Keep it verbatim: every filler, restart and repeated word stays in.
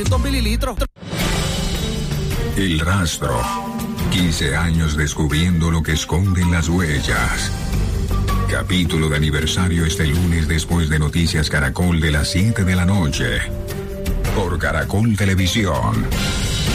dos mililitros. El rastro. quince años descubriendo lo que esconden las huellas. Capítulo de aniversario este lunes después de Noticias Caracol de las siete de la noche. Por Caracol Televisión.